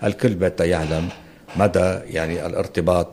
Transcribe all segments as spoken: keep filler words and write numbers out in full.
الكل بات يعلم مدى يعني الارتباط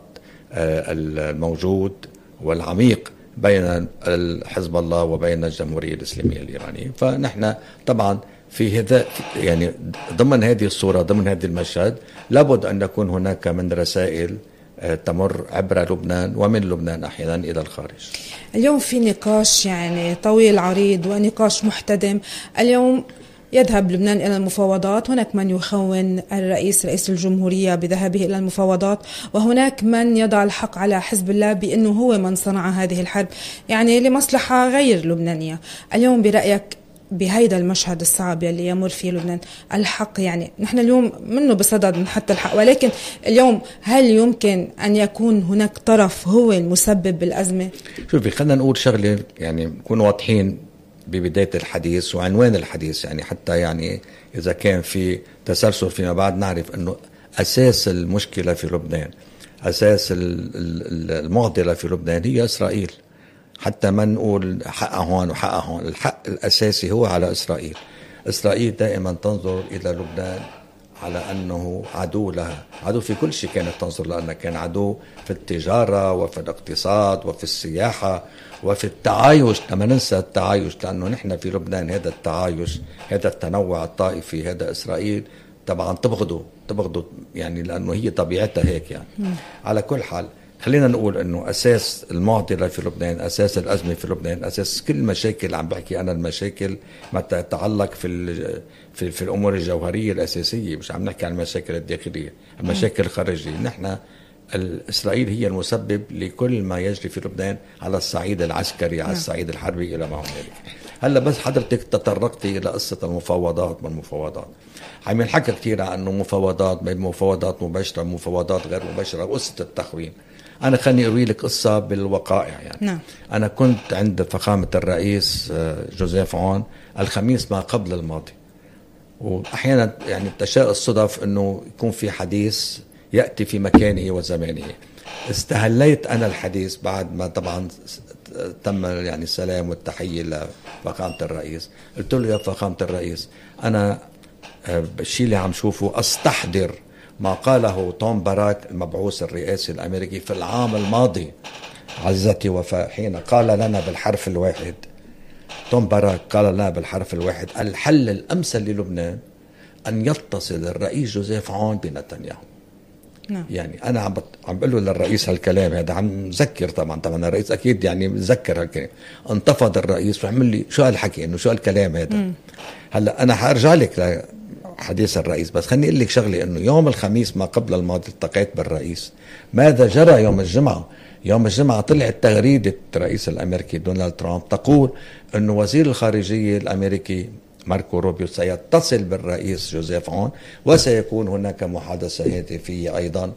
الموجود والعميق بين حزب الله وبين الجمهورية الإسلامية الإيرانية. فنحن طبعا في هذا يعني ضمن هذه الصورة، ضمن هذه المشهد، لابد أن يكون هناك من رسائل تمر عبر لبنان ومن لبنان أحيانا إلى الخارج. اليوم في نقاش يعني طويل عريض ونقاش محتدم. اليوم يذهب لبنان إلى المفاوضات، هناك من يخون الرئيس رئيس الجمهورية بذهابه إلى المفاوضات، وهناك من يضع الحق على حزب الله بأنه هو من صنع هذه الحرب يعني لمصلحة غير لبنانية. اليوم برأيك بهيدا المشهد الصعب اللي يمر فيه لبنان الحق، يعني نحن اليوم منه بصدد من حتى الحق، ولكن اليوم هل يمكن أن يكون هناك طرف هو المسبب بالأزمة؟ شوفي، خلينا نقول شغلة يعني نكون واضحين ببداية الحديث وعنوان الحديث، يعني حتى يعني إذا كان في تسلسل فيما بعد نعرف أنه أساس المشكلة في لبنان، أساس المعضلة في لبنان هي إسرائيل. حتى ما نقول حق هون وحق هون، الحق الأساسي هو على إسرائيل. إسرائيل دائما تنظر إلى لبنان على أنه عدو لها، عدو في كل شيء كانت تنظر، لأنه كان عدو في التجارة وفي الاقتصاد وفي السياحة وفي التعايش. لما ننسى التعايش، لأنه نحن في لبنان هذا التعايش، هذا التنوع الطائفي، هذا إسرائيل طبعا تبغضه تبغضه يعني لأنه هي طبيعتها هيك يعني. م. على كل حال خلينا نقول أنه أساس المعضلة في لبنان، أساس الأزمة في لبنان، أساس كل مشاكل، عم بحكي أنا المشاكل ما تتعلق في في, في الأمور الجوهرية الأساسية، مش عم نحكي عن المشاكل الداخلية، المشاكل الخارجية. نحن إسرائيل هي المسبب لكل ما يجري في لبنان على الصعيد العسكري، على الصعيد الحربي إلى ما هنالك. هلا بس حضرتك تطرقتي إلى قصة المفاوضات والمفاوضات، عم ينحكى كثير عن أنه مفاوضات، بين مفاوضات مباشرة، مفاوضات غير مباشرة، وقصة التخوين. أنا خلني أروي لك قصة بالوقائع يعني. نعم. أنا كنت عند فخامة الرئيس جوزيف عون الخميس ما قبل الماضي، وأحيانا يعني تشاء الصدف أنه يكون في حديث يأتي في مكانه وزمانه. استهليت أنا الحديث بعد ما طبعا تم يعني السلام والتحية لفخامة الرئيس. قلت له يا فخامة الرئيس، أنا بالشيء اللي عم شوفه أستحضر ما قاله توم باراك المبعوث الرئاسي الأمريكي في العام الماضي عزتي وفاء، حين قال لنا بالحرف الواحد، توم باراك قال لنا بالحرف الواحد: الحل الأمثل للبنان أن يتصل الرئيس جوزيف عون بنتنياهو. نعم. يعني أنا عم عم بقول له للرئيس هالكلام هذا، عم ذكر طبعا طبعا الرئيس أكيد يعني ذكر هالكلام. انتفض الرئيس وعمل لي شو هالحكي، إنه شو هالكلام هذا. م. هلا أنا حارجع لك حديث الرئيس، بس خليني أقول لك شغلة، إنه يوم الخميس ما قبل الماضي التقيت بالرئيس. ماذا جرى يوم الجمعة؟ يوم الجمعة طلعت تغريدة الرئيس الأمريكي دونالد ترامب تقول إنه وزير الخارجية الأمريكي ماركو روبيو سيتصل بالرئيس جوزيف عون، وسيكون هناك محادثة هاتفية أيضا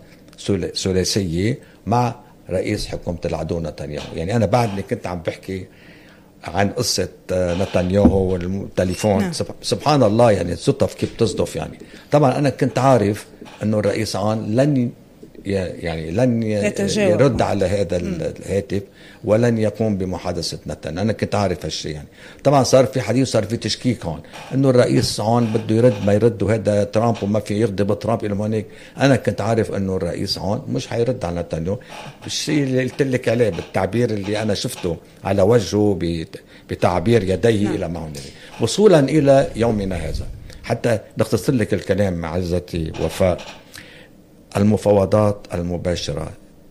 ثلاثية مع رئيس حكومة العدو نتنياهو. يعني أنا بعدني كنت عم بحكي عن قصة نتنياهو والتليفون. نعم. سبحان الله، يعني الصدف كيف تصدف. يعني طبعا أنا كنت عارف أنه الرئيس عون لن يعني لن يرد على هذا الهاتف ولن يقوم بمحادثة نتن. أنا كنت عارف هالشيء. يعني طبعا صار في حديث، صار في تشكيك هون إنه الرئيس عون بده يرد ما يرد، وهذا ترامب وما في يغضب ترامب إلى هونيك. أنا كنت عارف إنه الرئيس عون مش حيرد على نتنياهو. الشيء اللي قلت لك عليه بالتعبير اللي أنا شفته على وجهه بتعبير يديه. نعم. إلى ما هونيك وصولا إلى يومنا هذا. حتى نختصر لك الكلام مع عزتي وفاء، المفاوضات المباشرة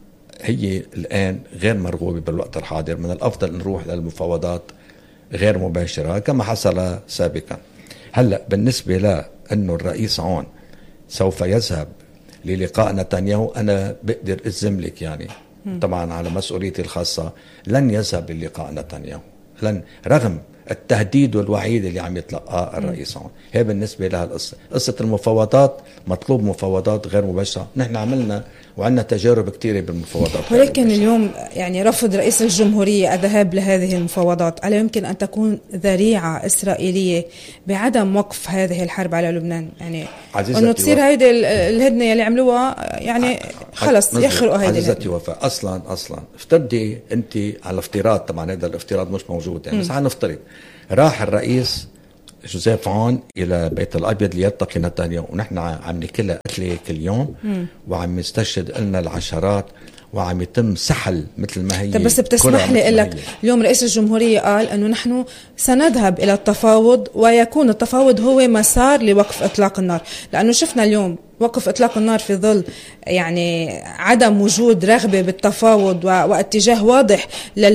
هي الآن غير مرغوبة بالوقت الحاضر. من الأفضل نروح للمفاوضات غير مباشرة كما حصل سابقا. هلأ بالنسبة لأنه الرئيس عون سوف يذهب للقاء نتنياهو، أنا بقدر أجزم لك يعني طبعا على مسؤوليتي الخاصة لن يذهب للقاء نتنياهو، لن، رغم التهديد والوعيد اللي عم يتلقاه الرئيس عون. هي بالنسبة لها القصة. قصة المفاوضات مطلوب مفاوضات غير مباشرة. نحن عملنا وعندنا تجارب كثيرة بالمفاوضات، ولكن اليوم يعني رفض رئيس الجمهورية الذهاب لهذه المفاوضات ألا يمكن أن تكون ذريعة إسرائيلية بعدم وقف هذه الحرب على لبنان؟ يعني أنه تصير هيدي الهدنة اللي عملوها يعني خلص يخرقوا هيدي عزيزتي وفاء. أصلا أصلا افترضي أنت على افتراض، طبعا هذا الافتراض مش موجود يعني، بس هنفترض راح الرئيس جوزيف عون إلى بيت الأبيض ليلتقي نتنياهو، ونحن عم نكلها قتلة كل يوم م. وعم يستشهد لنا العشرات وعم يتم سحل مثل ما هي. طب بس بتسمح لي أقول لك اليوم رئيس الجمهورية قال أنه نحن سنذهب إلى التفاوض ويكون التفاوض هو مسار لوقف إطلاق النار، لأنه شفنا اليوم وقف إطلاق النار في ظل يعني عدم وجود رغبة بالتفاوض واتجاه واضح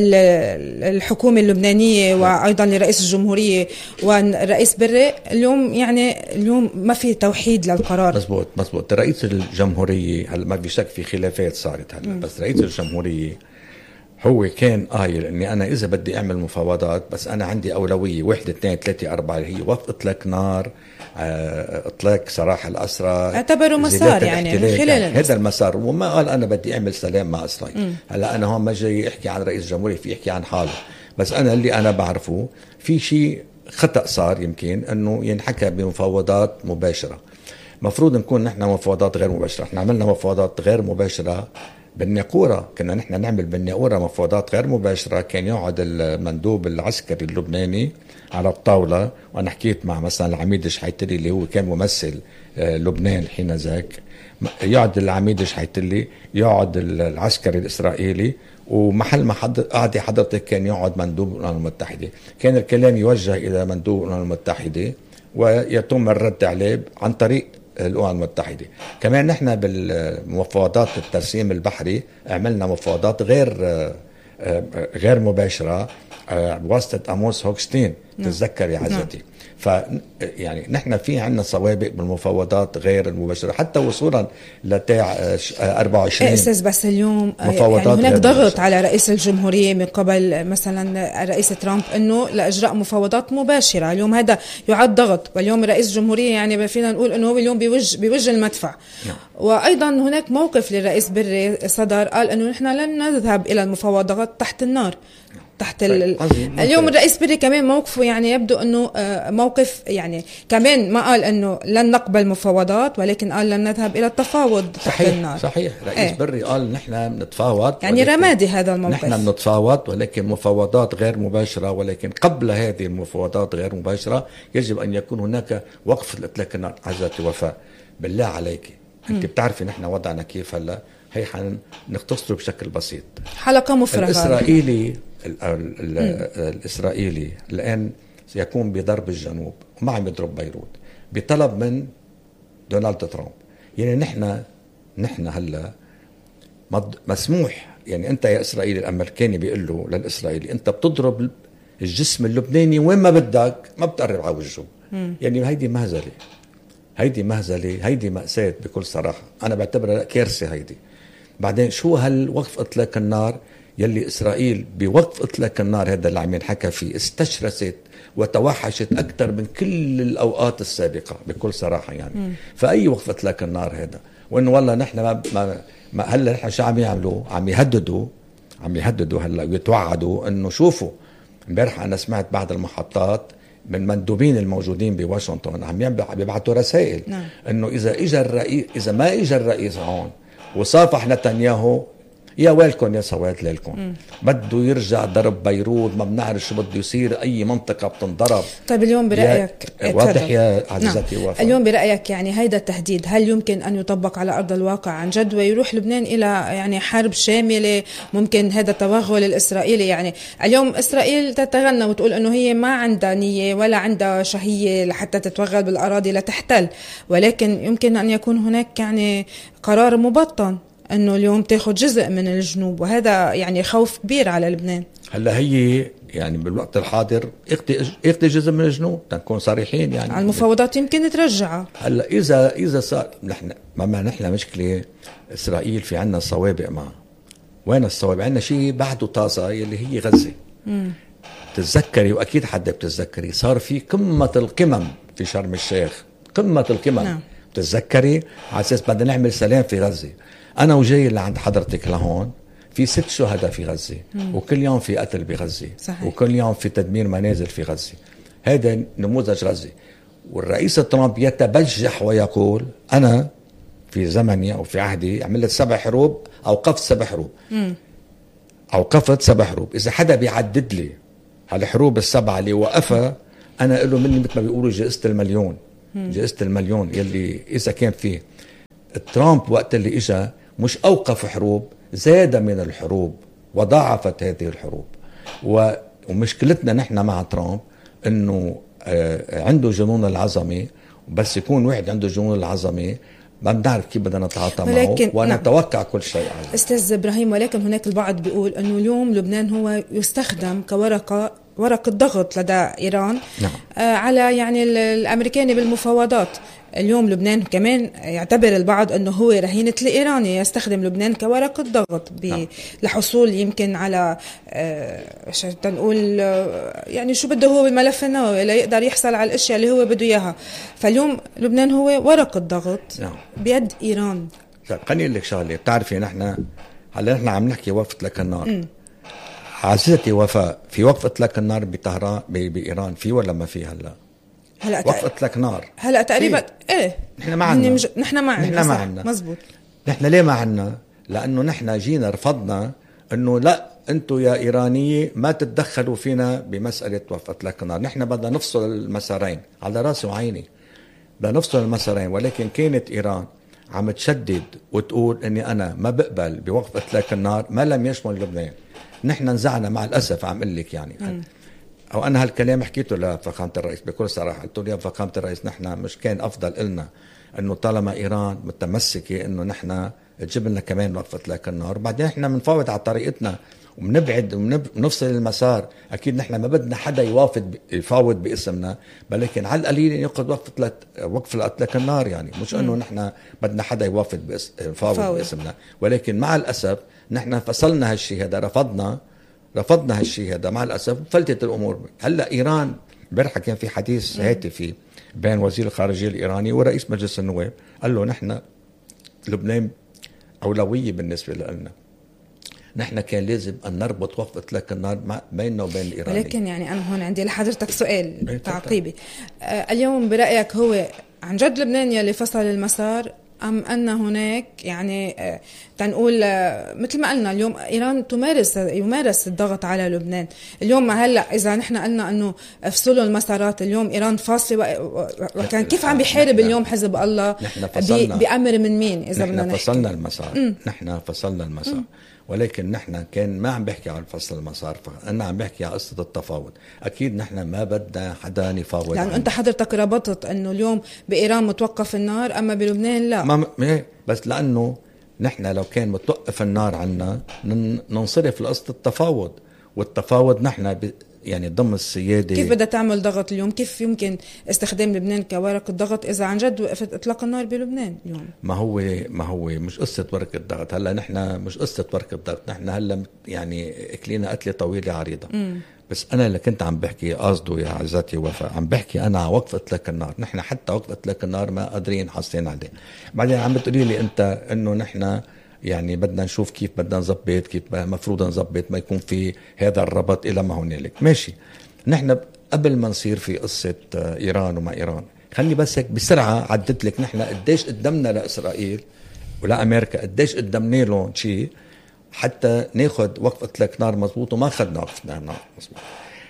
للحكومة اللبنانية وأيضا لرئيس الجمهورية والرئيس بري. اليوم يعني اليوم ما في توحيد للقرار. مزبوط مزبوط. رئيس الجمهورية هلا ما في شك في خلافات صارت هلا م. بس رئيس الجمهورية هو كان قايل اني انا اذا بدي اعمل مفاوضات بس انا عندي اولويه واحد اثنين ثلاثه اربعه اللي هي وقف اطلاق نار، اطلاق سراح الاسرى، اعتبروا مسار يعني من خلال يعني هذا المسار. وما قال انا بدي اعمل سلام مع اسرائيل. هلا انا هون ما جاي احكي عن رئيس الجمهوريه، في احكي عن حاله، بس انا اللي انا بعرفه في شيء خطا صار يمكن انه ينحكى بمفاوضات مباشره. مفروض نكون نحن مفاوضات غير مباشره. احنا عملنا مفاوضات غير مباشره بالناقورة، كنا نحن نعمل بالناقورة مفاوضات غير مباشرة. كان يقعد المندوب العسكري اللبناني على الطاولة، وأنا حكيت مع مثلا العميد شحيتلي اللي هو كان ممثل لبنان حين ذاك، يقعد العميد شحيتلي، يقعد العسكري الإسرائيلي، ومحل ما حضر قاعدة حضرتك كان يقعد مندوب الأمم المتحدة. كان الكلام يوجه إلى مندوب الأمم المتحدة ويتم الرد عليه عن طريق الأمم المتحدة. كمان نحن بالمفاوضات الترسيم البحري عملنا مفاوضات غير غير مباشرة بواسطة أموس هوكستين. تتذكر يا عزتي؟ ف يعني نحن في عنا سوابق بالمفاوضات غير المباشرة حتى وصولا لتاع أربعة وعشرين. أساس بس اليوم يعني هناك ضغط على رئيس الجمهورية من قبل مثلا الرئيس ترامب انه لإجراء مفاوضات مباشرة. اليوم هذا يعد ضغط، واليوم رئيس الجمهورية يعني فينا نقول انه هو اليوم بوجه بوجه المدفع. نعم. وايضا هناك موقف للرئيس بري صدر قال انه نحن لن نذهب الى المفاوضات تحت النار. تحت ال... اليوم الرئيس بري كمان موقفه يعني يبدو انه موقف يعني كمان ما قال انه لن نقبل مفاوضات، ولكن قال لن نذهب الى التفاوض تحت صحيح النار. صحيح. رئيس ايه؟ بري قال نحن بنتفاوض، يعني رمادي هذا الموقف. نحن بنتفاوض ولكن مفاوضات غير مباشرة، ولكن قبل هذه المفاوضات غير مباشرة يجب ان يكون هناك وقف لاطلاق النار. عزتي وفاء بالله عليك، انت بتعرفي نحن وضعنا كيف هلا، هي حنختصره بشكل بسيط. حلقة مفرغة. الإسرائيلي الإسرائيلي الآن سيكون بضرب الجنوب وما عم يضرب بيروت بطلب من دونالد ترامب. يعني نحن نحن هلا مسموح، يعني أنت يا إسرائيلي الأمريكاني بيقول له للإسرائيلي أنت بتضرب الجسم اللبناني وين ما بدك، ما بتقرب على وجهه. يعني هيدي مهزلة، هيدي مهزلة، هيدي مأساة بكل صراحة. أنا بعتبرها كارثة هيدي. بعدين شو هالوقف إطلاق النار يلي إسرائيل بوقف إطلاق النار هذا اللي عم ينحكى فيه استشرست وتوحشت أكثر من كل الأوقات السابقة بكل صراحة يعني. م. فأي وقف إطلاق النار هذا، وإنه والله نحن ما, ما, ما هلا نحن شو عم يعملوا؟ عم يهددوا عم يهددوا هلا ويتوعدوا إنه شوفوا. امبارح أنا سمعت بعض المحطات من مندوبين الموجودين بواشنطن عم يبعثوا رسائل نعم. إنه إذا إجا الرئيس إذا ما إجا الرئيس هون وصافح نتنياهو يا ويلكم يا سواد ليلكم، بده يرجع ضرب بيروت، ما بنعرف شو بده يصير، اي منطقه بتنضرب. طيب اليوم برايك واضح يا عزيزتي نعم. وفاء، اليوم برايك يعني هيدا التهديد هل يمكن ان يطبق على ارض الواقع عن جد ويروح لبنان الى يعني حرب شامله؟ ممكن هذا التوغل الاسرائيلي، يعني اليوم اسرائيل تتغنى وتقول انه هي ما عندها نيه ولا عندها شهيه لحتى تتوغل بالاراضي لتحتل، ولكن يمكن ان يكون هناك يعني قرار مبطن انه اليوم تاخذ جزء من الجنوب، وهذا يعني خوف كبير على لبنان. هلا هي يعني بالوقت الحاضر اخذ جزء من الجنوب، تنكون صريحين يعني على المفاوضات يمكن ترجعها. هلا اذا اذا صار نحن ما نحن مشكله اسرائيل في عنا سوابق معها. وين السوابق؟ عنا شيء بعده طازه يلي هي غزه. امم تتذكري واكيد حدا بتتذكري صار في قمه القمم في شرم الشيخ، قمه القمم نعم. تتذكري على اساس بدنا نعمل سلام في غزه. أنا وجاي اللي عند حضرتك لهون في ست شهداء في غزة، مم. وكل يوم في قتل بغزة، صحيح. وكل يوم في تدمير منازل في غزة. هذا نموذج غزة. والرئيس ترامب يتبجح ويقول أنا في زمني أو في عهدي عملت سبع حروب، أوقفت سبع حروب، مم. أوقفت سبع حروب. إذا حدا بيعدد لي هالحروب السبعة اللي وقفها أنا له مني مثل ما بيقولوا جائزة المليون، جائزة المليون يلي إذا كان فيه ترامب وقت اللي إجا مش أوقف حروب، زاد من الحروب وضاعفت هذه الحروب. ومشكلتنا نحن مع ترامب إنه عنده جنون العظمة، بس يكون واحد عنده جنون العظمة ما بنعرف كيف بدنا نتعاطى معه ونتوقع نعم. كل شيء عليه. أستاذ إبراهيم، ولكن هناك البعض بيقول أنه اليوم لبنان هو يستخدم كورقة ورقة ضغط لدى إيران نعم. آه على يعني الأمريكاني بالمفاوضات. اليوم لبنان كمان يعتبر البعض أنه هو رهينة الإيراني، يستخدم لبنان كورقة ضغط نعم. لحصول يمكن على آه تنقول آه يعني شو بده هو بالملف النووي ليقدر يحصل على الأشياء اللي هو بده إياها. فاليوم لبنان هو ورقة ضغط نعم. بيد إيران. خليني أقول لك شغلة، بتعرفي نحن هلا نحن عم نحكي وقف إطلاق النار م. عزيزتي وفاء، في وقف إطلاق النار بطهران بإيران في ولا ما في هلا؟ هلا وقف إطلاق نار هلا تقريبا ايه نحن ما عنا مج... نحن ما عنا نحن ما عنا مزبوط. نحن ليه ما عنا؟ لأنه نحن جينا رفضنا إنه لا أنتوا يا إيرانية ما تتدخلوا فينا بمسألة وقف إطلاق النار. نحن بدنا نفصل المسارين على راسي وعيني، بدنا نفصل المسارين، ولكن كانت إيران عم تشدد وتقول إني أنا ما بقبل بوقف إطلاق النار ما لم يشمل لبنان. نحن نزعنا مع الأسف، عم قل لك يعني م. أو أنا هالكلام حكيته لفخامة الرئيس بكل صراحة، قلت له يا فخامة الرئيس نحن مش كان أفضل إلنا إنه طالما إيران متمسكة إنه نحن تجيب لنا كمان وقف إطلاق النار، وبعدين نحن بنفاوض على طريقتنا وبنبعد وبنفصل المسار. أكيد نحن ما بدنا حدا يوافد يفاوض باسمنا، ولكن على القليل يأخذ وقف وقف إطلاق النار، يعني مش إنه نحن بدنا حدا يوافد يفاوض باسمنا. ولكن مع الأسف نحن فصلنا هالشيء هذا، رفضنا رفضنا هالشيء هذا مع الأسف، فلتت الأمور. هلأ إيران امبارح كان في حديث هاتفي بين وزير الخارجية الإيراني ورئيس مجلس النواب، قال له نحن لبنان أولوية بالنسبة لنا، نحن كان لازم أن نربط وقف إطلاق النار بيننا وبين الإيراني. ولكن يعني أنا هون عندي لحضرتك سؤال تعقيبي، آه اليوم برأيك هو عن جد لبنان يلي فصل المسار، أم أن هناك يعني آه تنقول آه مثل ما قلنا اليوم إيران تمارس يمارس الضغط على لبنان؟ اليوم ما هلأ إذا نحن قلنا أنه افصلوا المسارات، اليوم إيران فاصلة، وكان كيف عم بيحارب اليوم حزب الله بأمر من مين؟ إذا بدنا نحن فصلنا المسار، نحن فصلنا المسار م. ولكن نحن كان ما عم بحكي عن فصل المسار، أنا عم بحكي عن قصة التفاوض. أكيد نحن ما بدنا حدا يفاوض، لأن أنت حضرتك ربطت أنه اليوم بإيران متوقف النار أما بلبنان لا. ما م... بس لأنه نحن لو كان متوقف النار عنا ننصرف لقصة التفاوض، والتفاوض نحن ب... يعني ضمن السيادة. كيف بدها تعمل ضغط اليوم؟ كيف يمكن استخدام لبنان كورقة ضغط إذا عن جد وقفت إطلاق النار بلبنان اليوم؟ ما هو ما هو مش قصة ورقة ضغط. هلا نحن مش قصة ورقة ضغط، نحن هلا يعني اكلينا قتلة طويلة عريضة. م. بس أنا اللي كنت عم بحكي قصده يا عزتي وفاء، عم بحكي أنا على وقف إطلاق النار. نحن حتى وقف إطلاق النار ما قادرين حاصلين عليه. بعدين عم بتقولي لي أنت إنه نحن يعني بدنا نشوف كيف بدنا نظبط، كيف مفروض نظبط ما يكون في هذا الربط إلى ما هنالك. ماشي، نحن قبل ما نصير في قصة إيران وما إيران، خلي بس هيك بسرعة عدت لك نحن قديش قدمنا لإسرائيل ولا أمريكا، قديش قدمنا لهم شيء حتى ناخد وقف إطلاق نار مزبوط، وما خدنا وقف نار مزبوط.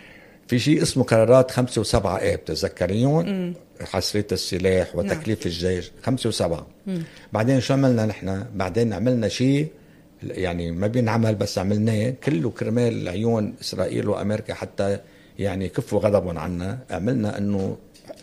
في شيء اسمه قرارات خمسة وسبعة آب، تذكريون؟ حصرية السلاح وتكليف نعم. الجيش خمسة وسبعة. مم. بعدين شو عملنا نحن؟ بعدين عملنا شيء يعني ما بينعمل بس عملناه كله كرمال عيون إسرائيل وأمريكا حتى يعني كفوا غضبهم عنا. عملنا أنه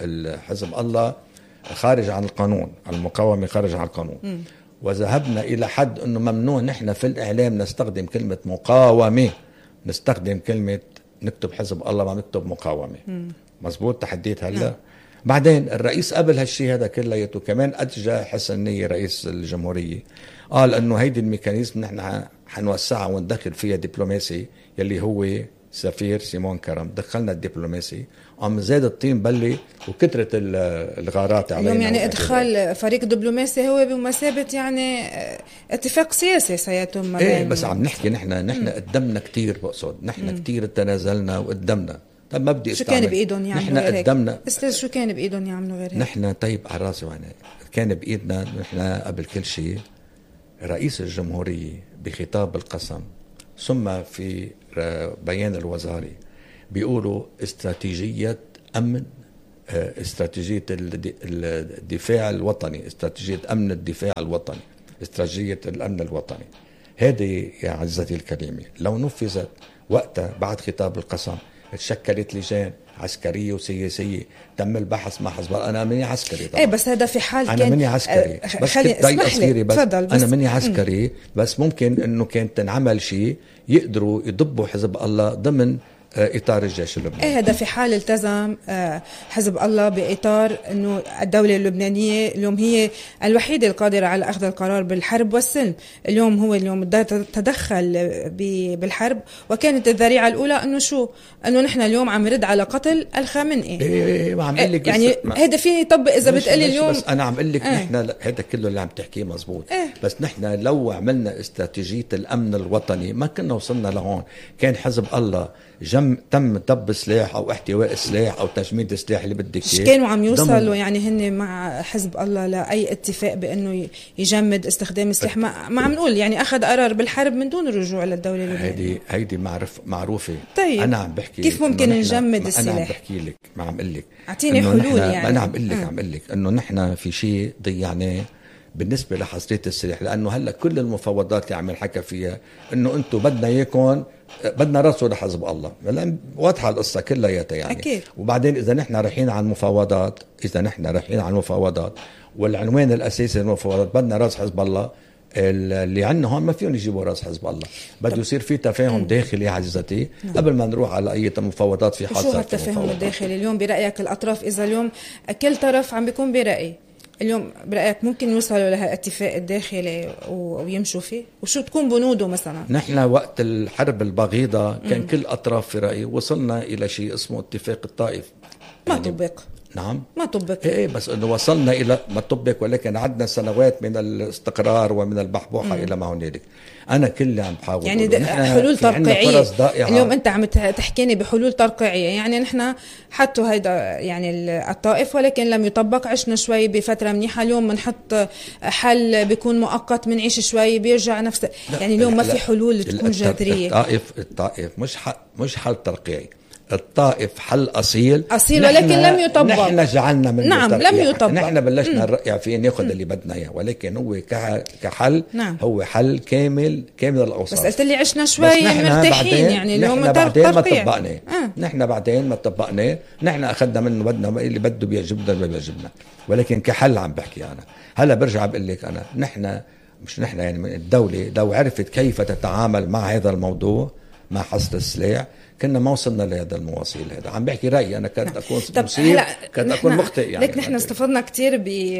حزب الله خارج عن القانون، المقاومة خارج عن القانون. مم. وذهبنا إلى حد أنه ممنوع نحن في الإعلام نستخدم كلمة مقاومة، نستخدم كلمة نكتب حزب الله ما نكتب مقاومة. مم. مزبوط تحديت هلا. نعم. بعدين الرئيس قبل هالشي هذا كلياته كمان أتجا حسن نية رئيس الجمهورية، قال أنه هيدي الميكانيزم نحن حنوسعها وندخل فيها دبلوماسي يلي هو سفير سيمون كرم. دخلنا الدبلوماسي، عم زاد الطين بلي وكترة الغارات علينا. اليوم يعني ادخال فريق دبلوماسي هو بمثابة يعني اتفاق سياسي سيتم. ايه بس عم نحكي نحن نحن قدمنا كتير، بقصد نحن كتير تنازلنا وقدمنا. طب ما بدي شو كان بايدهم يعملوا نحن غير قدمنا استاذ؟ شو كان بايدهم يعملوا غير هيك؟ نحن طيب على راسي وعيني كان بايدنا نحن قبل كل شيء رئيس الجمهورية بخطاب القسم ثم في بيان الوزاري بيقولوا استراتيجية أمن، استراتيجية الدفاع الوطني، استراتيجية أمن الدفاع الوطني، استراتيجية الأمن الوطني. هذه يا عزتي الكريمة لو نفذت وقتها بعد خطاب القسم تشكلت لجان عسكرية وسياسية، تم البحث مع حزب الله. أنا مني عسكري طبعا. ايه بس هذا في حال أنا كان مني عسكري آه بس خلي اسمح لي بس, بس أنا مني عسكري م. بس ممكن إنه كان تنعمل شيء يقدروا يضبوا حزب الله ضمن إطار الجيش اللبناني. إيه هذا في حال التزم حزب الله بإطار إنه الدولة اللبنانية اليوم هي الوحيدة القادرة على أخذ القرار بالحرب والسلم. اليوم هو اليوم تدخل بالحرب، وكانت الذريعة الأولى إنه شو إنه نحن اليوم عم نرد على قتل الخامنئي. إيه ما عم أقول لك يعني هذا فيه يطبق إذا بتقلي اليوم. بس أنا عم أقول لك إيه؟ نحن هذا كله اللي عم تحكيه مزبوط. إيه؟ بس نحن لو عملنا استراتيجية الأمن الوطني ما كنا وصلنا لهون. كان حزب الله جم تم طب سلاح او احتواء السلاح او تجميد السلاح اللي بدك اياه. كانوا عم يوصلوا يعني هن مع حزب الله لاي اتفاق بانه يجمد استخدام السلاح. ما, ما عم نقول يعني اخذ قرار بالحرب من دون الرجوع للدوله اللبنانيه. هيدي هيدي معرف معروفه. طيب انا عم بحكي كيف ممكن نجمد السلاح؟ انا عم بحكي لك ما عم اقول لك اعطيني حلول يعني. انا عم اقول لك عم اقول لك انه نحن في شيء ضيعناه بالنسبة لحصرية السلاح، لأنه هلأ كل المفاوضات اللي عم نحكي فيها إنه أنتم بدنا إياكم بدنا رأسه لحزب الله، لأن واضحة القصة كلها يعني. أكيد. وبعدين إذا نحن رايحين على المفاوضات إذا نحن رايحين على المفاوضات والعنوان الأساسي للمفاوضات بدنا رأس حزب الله، اللي عنا هون ما فيهم يجيبوا رأس حزب الله. بده يصير في تفاهم م. داخلي عزتي م. قبل ما نروح على أي مفاوضات. في حال شو هالتفاهم الداخلي اليوم برأيك الأطراف؟ إذا اليوم كل طرف عم بيكون برأي، اليوم برأيك ممكن يوصلوا لهالاتفاق الداخلي ويمشوا فيه؟ وشو تكون بنوده مثلا؟ نحن وقت الحرب البغيضة كان م. كل أطراف في رأي، وصلنا إلى شيء اسمه اتفاق الطائف. ما يعني طبق. نعم ما طبق. ايه بس انه وصلنا الى ما طبق، ولكن عدنا سنوات من الاستقرار ومن البحبوحه الى ما هنالك. انا كل اللي عم بحاول يعني حلول ترقيعيه. اليوم انت عم تحكيني بحلول ترقيعيه، يعني نحن حطوا هيدا يعني الطائف ولكن لم يطبق. عشنا شوي بفتره منيحه، اليوم بنحط حل بيكون مؤقت، بنعيش شوي بيرجع نفس. يعني اليوم ما في حلول تكون جذريه. الطائف الطائف مش حل مش حل ترقيعي. الطائف حل أصيل أصيل ولكن لم يطبق. نحن جعلنا منه نعم ترقيع. لم يطبق. نحن بلشنا نرقع فيه ناخذ اللي بدنا إياه، ولكن هو كحل نعم. هو حل كامل كامل الأوصاف. بس قلت لي عشنا شوي مرتاحين، يعني اليوم نحن بعدين ما طبقنا. آه. نحن بعدين ما طبقنا. نحن أخذنا منه بدنا اللي بده بيعجبنا ما بيعجبنا، ولكن كحل عم بحكي أنا. هلا برجع بقول لك أنا نحن مش نحن يعني من الدولة لو عرفت كيف تتعامل مع هذا الموضوع مع حصر السلاح كنا ما وصلنا لهذا المواصيل. هذا عم بحكي رأيي أنا، كنت أكون مصير كنت أكون مخطئ يعني. لك نحن استفدنا كتير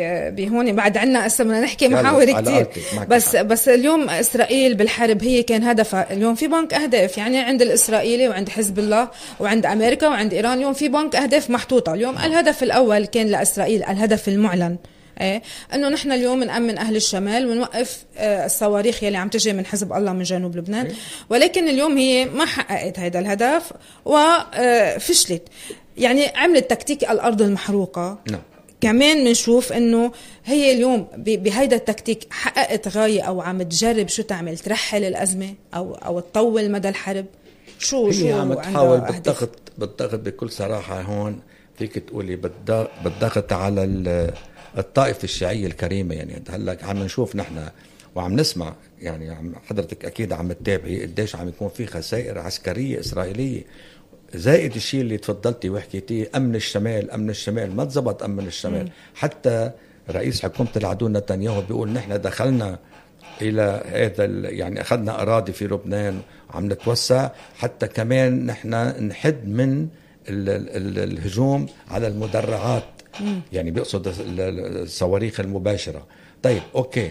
بهون، بعد عنا هسه بدنا نحكي محاور كتير. بس حق. بس اليوم إسرائيل بالحرب هي كان هدفها. اليوم في بنك أهداف يعني عند الإسرائيلي وعند حزب الله وعند أمريكا وعند إيران. اليوم في بنك أهداف محطوطة. اليوم الهدف الأول كان لإسرائيل، الهدف المعلن ايه انه نحن اليوم نأمن اهل الشمال ونوقف آه الصواريخ يلي عم تجي من حزب الله من جنوب لبنان. ولكن اليوم هي ما حققت هذا الهدف وفشلت. يعني عملت تكتيك الارض المحروقه. نعم. كمان بنشوف انه هي اليوم بهيدا التكتيك حققت غاية او عم تجرب شو تعمل، ترحل الازمه او او تطول مدى الحرب. شو هي شو عم تحاول بالضغط بالضغط بكل صراحه. هون فيك تقولي بالضغط على الطائفة الشيعية الكريمة. يعني هلا عم نشوف نحن وعم نسمع، يعني عم حضرتك أكيد عم تتابعي قديش عم يكون في خسائر عسكرية إسرائيلية، زائد الشيء اللي تفضلتي وحكيتيه أمن الشمال. أمن الشمال ما تزبط أمن الشمال. م. حتى رئيس حكومة العدو نتنياهو بيقول نحن دخلنا إلى هذا يعني أخذنا أراضي في لبنان وعم نتوسع، حتى كمان نحن نحد من ال ال الهجوم على المدرعات. مم. يعني بيقصد الصواريخ المباشرة. طيب أوكي،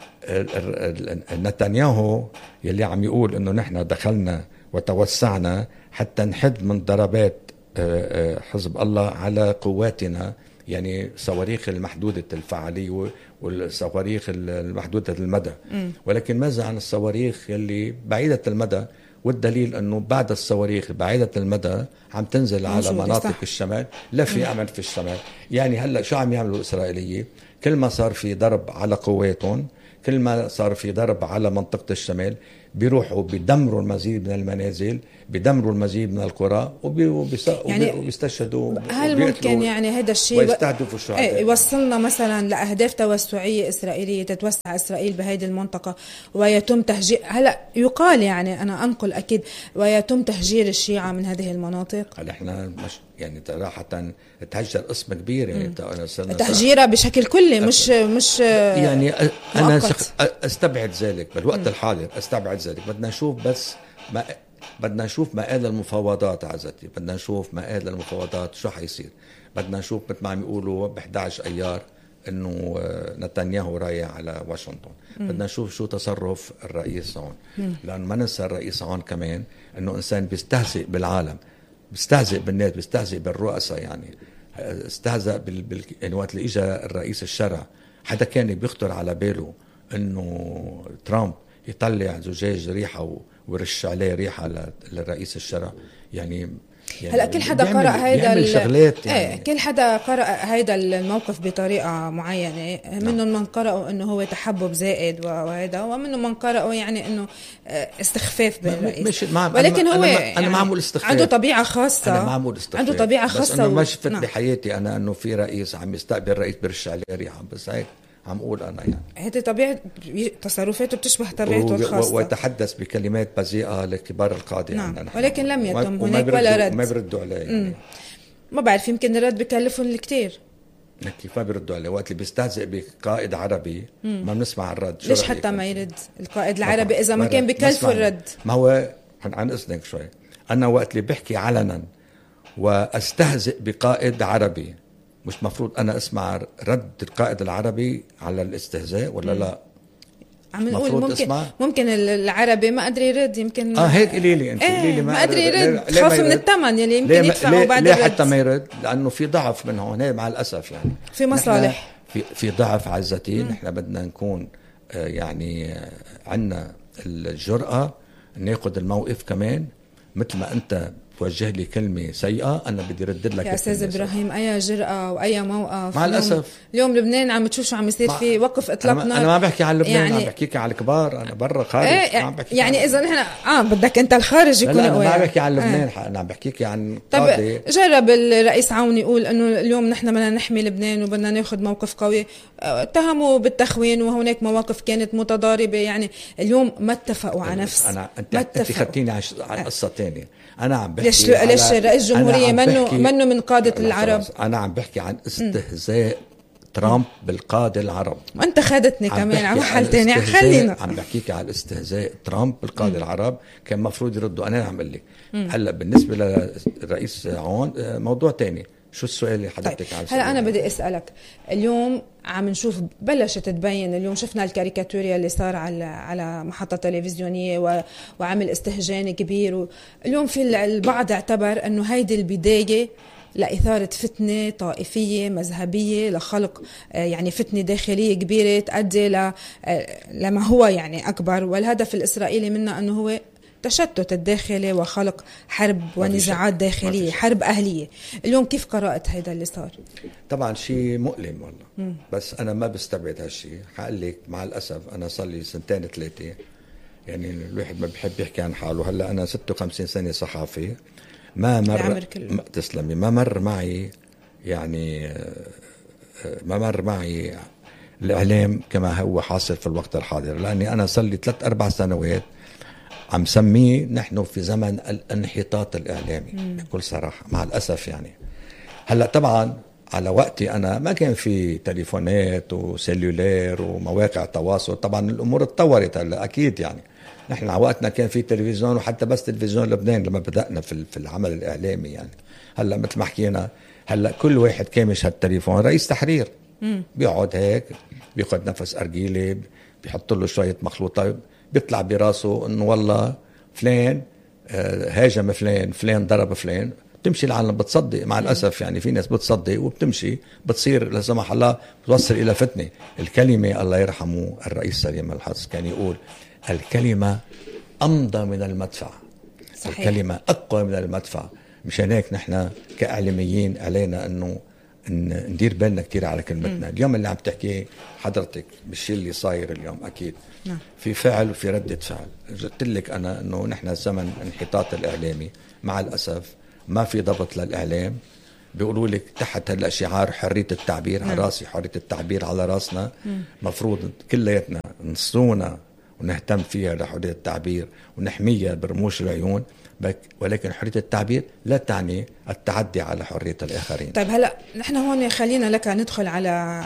نتنياهو يلي عم يقول إنه نحن دخلنا وتوسعنا حتى نحد من ضربات حزب الله على قواتنا، يعني صواريخ المحدودة الفعالية والصواريخ المحدودة المدى. مم. ولكن ماذا عن الصواريخ يلي بعيدة المدى؟ والدليل أنه بعد الصواريخ بعيدة المدى عم تنزل على مناطق صح. الشمال. لا في أمل في الشمال. يعني هلأ شو عم يعملوا الإسرائيلية؟ كل ما صار في ضرب على قواتهم، كل ما صار في ضرب على منطقة الشمال، بيروحوا بيدمروا المزيد من المنازل، بيدمروا المزيد من القرى، يعني وبيستشهدوا. هل ممكن يعني هذا الشيء ويستهدفوا الشهداء يوصلنا مثلا لأهداف توسعية إسرائيلية، تتوسع إسرائيل بهذه المنطقة ويتم تهجير؟ هلا يقال يعني أنا أنقل أكيد ويتم تهجير الشيعة من هذه المناطق. هل احنا مش يعني صراحة تهجر قسم كبير يعني تهجيرها بشكل كلي مش مش يعني أنا أستبعد ذلك بالوقت الحاضر، أستبعد ذلك. بدنا نشوف بس ما بدنا نشوف مآل المفاوضات عزتي، بدنا نشوف مآل المفاوضات شو حيصير. بدنا نشوف مثل ما عم يقولوا ب إحدى عشر أيار إنه نتنياهو رايح على واشنطن. بدنا نشوف شو تصرف الرئيس هون، لأن ما ننسى الرئيس هون كمان إنه إنسان بيستهزئ بالعالم، بيستهزئ بالناس، بيستهزئ بالرؤساء. يعني استهزأ بال... بال... يعني وقت اللي اجى الرئيس الشرع، حدا كان بيخطر على باله انه ترامب يطلع زجاج ريحه و... ورش عليه ريحه ل... للرئيس الشرع؟ يعني يعني هلا كل حدا قرأ هيدا الشغلات يعني. ايه كل حدا قرأ هيدا الموقف بطريقة معينة. منهم من قرأوا انه هو تحبب زائد وهذا، ومنهم من قرأوا يعني انه استخفاف بالرئيس. ولكن هو أنا, يعني أنا معمول استخفاف، عنده طبيعة خاصة. أنا معمول استخفاف، عنده طبيعة خاصة. بس أنا ما شفت بحياتي أنا انه في رئيس عم يستقبل رئيس برش عليه ريحة، بس هيك عم أقول أنا يعني هذه طبيعة تصرفاته بتشبه طبيعته الخاصة، ويتحدث بكلمات بذيئة لكبار القادة. نعم. يعني ولكن لم يتم هناك ولا رد، ما بيردوا عليه يعني. ما بعرف، يمكن الرد بكلفهم الكتير. كيف ما بيردوا عليه؟ وقت اللي بيستهزئ بقائد عربي ما بنسمع الرد. ليش حتى ما يرد القائد العربي إذا ما كان بكلفه الرد؟ ما هو عن إذنك شوي، أنا وقت اللي بحكي علنا واستهزئ بقائد عربي، مش مفروض أنا أسمع رد القائد العربي على الاستهزاء ولا لا؟ عم نقول ممكن اسمع. ممكن العربي ما قدر يرد، يمكن اه هيك قولي لي انت. ايه لي ما قدر يرد، خاف من الثمن يلي يمكن يدفعه بعد ليه الرد. حتى ما يرد؟ لأنه في ضعف من هون مع الأسف يعني. في مصالح، في في ضعف عزتي. نحن بدنا نكون آه يعني آه عنا الجرأة ناخذ الموقف كمان. مثل ما أنت توجه لي كلمة سيئة أنا بدي رد لك يا أستاذ إبراهيم. أي جرأة وأي موقف مع الأسف. اليوم لبنان عم تشوف شو عم يصير فيه، وقف إطلاق نار. أنا ما بحكي عن لبنان يعني، عم بحكيك عن الكبار. أنا برا خارج ايه عم بحكي يعني إذا نحن آه بدك أنت الخارج يكون لا, لا أنا ما بحكي عن لبنان. اه. أنا عم بحكيك عن قاضي. طب جرب الرئيس عون يقول إنه اليوم نحن بدنا نحمي لبنان وبدنا ناخذ موقف قوي. اتهموا بالتخوين وهناك مواقف كانت متضاربة. يعني اليوم ما اتفقوا على نفس. أنا أنت أنت خدتيني على اه. قصة تانية. أنا عم بحكي ليش ليش رئيس الجمهورية منه منه من قادة العرب. أنا عم بحكي عن استهزاء ترامب بالقادة العرب. وأنت خدتني كمان على محل تاني. خلينا عم بحكيك على الاستهزاء ترامب بالقادة العرب. كان مفروض يردوا. أنا عم بقول لك هلا بالنسبة للرئيس عون موضوع تاني. شو السؤال اللي حضرتك طيب. هلا أنا بدي أسألك، اليوم عم نشوف بلشت تبين، اليوم شفنا الكاريكاتوريا اللي صار على على محطة تلفزيونية وعمل استهجان كبير. اليوم في البعض اعتبر أنه هيدي البداية لإثارة فتنة طائفية مذهبية، لخلق يعني فتنة داخلية كبيرة تؤدي لما هو يعني أكبر. والهدف الإسرائيلي منه أنه هو تشتت الداخلي وخلق حرب ونزاعات داخلية، حرب أهلية. اليوم كيف قرأت هذا اللي صار؟ طبعا شيء مؤلم والله. م. بس أنا ما بستبعد هالشيء. حقول لك مع الأسف أنا صار لي سنتين ثلاثة يعني الواحد ما بحب يحكي عن حاله. هلا أنا ستة وخمسين سنة صحافي، ما مر ما تسلمي ما مر معي يعني ما مر معي الإعلام كما هو حاصل في الوقت الحاضر. لأني أنا صار لي ثلاث أربع سنوات عم سميه نحن في زمن الانحطاط الإعلامي. مم. بكل صراحة مع الأسف يعني. هلأ طبعا على وقتي أنا ما كان في تليفونات وسيلولار ومواقع تواصل. طبعا الأمور اتطورت هلأ أكيد يعني. نحن على وقتنا كان في تلفزيون، وحتى بس تلفزيون لبنان لما بدأنا في في العمل الإعلامي يعني. هلأ مثل ما حكينا هلأ كل واحد كامش هالتليفون رئيس تحرير. مم. بيقعد هيك بياخد نفس أرجيلي، بيحط له شوية مخلوطات، بيطلع براسه انه والله فلان هاجم فلان، فلان ضرب فلان. تمشي العالم بتصدق مع الأسف يعني. في ناس بتصدق وبتمشي بتصير لا سمح الله بتوصل إلى فتنة. الكلمة الله يرحمه الرئيس سليم الحظ كان يقول الكلمة أمضى من المدفع. صحيح. الكلمة أقوى من المدفع. مشان هيك نحن كإعلاميين علينا أنه ندير بالنا كتير على كلمتنا. م. اليوم اللي عم تحكي حضرتك بالشيء اللي صاير اليوم أكيد نعم. في فعل وفي ردة فعل. قلت لك أنا أنه نحن زمن انحطاط الإعلامي مع الأسف، ما في ضبط للإعلام. بيقولوا لك تحت هلا شعار حرية التعبير نعم. على راسي، حرية التعبير على راسنا. م. مفروض كلياتنا نصونا ونهتم فيها لحرية التعبير ونحميها برموش العيون، ولكن حرية التعبير لا تعني التعدي على حرية الآخرين. طيب هلأ نحن هون خلينا لك ندخل على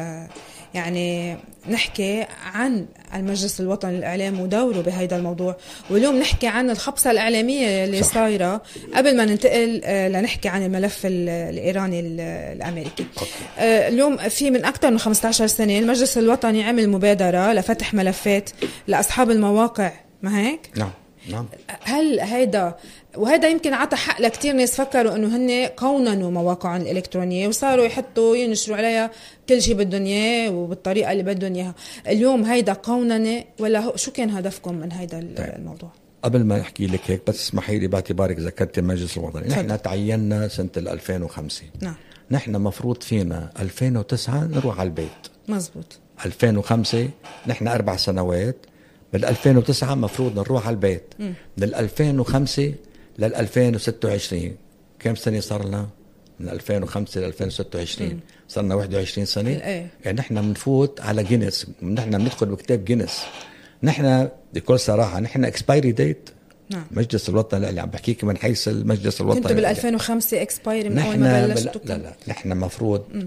يعني نحكي عن المجلس الوطني للإعلام ودوره بهذا الموضوع، واليوم نحكي عن الخبصة الإعلامية اللي صح. صايرة قبل ما ننتقل لنحكي عن الملف الإيراني الأمريكي. أوكي. اليوم في من أكثر من خمسة عشر سنة المجلس الوطني عمل مبادرة لفتح ملفات لأصحاب المواقع، ما هيك؟ نعم نعم. هل هيدا وهذا يمكن عطى حق لكتير ناس فكروا انه هن قوننوا مواقعهم الالكترونيه وصاروا يحطوا ينشروا عليها كل شيء بدهم اياه وبالطريقه اللي بدهم اياها. اليوم هيدا قوننه ولا شو كان هدفكم من هيدا طيب. الموضوع؟ قبل ما احكي لك هيك بس اسمحي لي باعتبارك ذكرت المجلس الوطني، نحن تعيننا سنه ألفين وخمسة. نعم. نحن مفروض فينا ألفين وتسعة نروح على البيت. مزبوط. ألفين وخمسة نحن اربع سنوات، بال ألفين وتسعة مفروض نروح على البيت. م. من ألفين وخمسة لل ألفين وستة وعشرين كم سنة صار لنا؟ من ألفين وخمسة ل ألفين وستة وعشرين صرنا واحد وعشرين سنة. ايه. يعني نحن بنفوت على جينيس، نحن بندخل بكتاب جينيس. نحن بكل صراحة نحن اكسبايري ديت. نعم. مجلس الوطني اللي عم بحكيك من حيث المجلس الوطني كنتوا بال ألفين وخمسة اكسبايري من اول ما بلشتوا؟ لا لا نحن مفروض م.